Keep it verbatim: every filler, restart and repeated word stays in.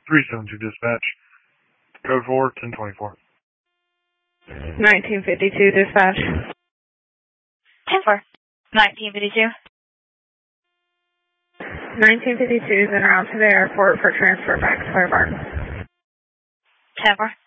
three seven two dispatch. Code four, ten twenty-four. nineteen fifty-two dispatch. ten four. nineteen fifty-two. nineteen fifty-two is en route to the airport for transfer back to Clear Barton. ten four.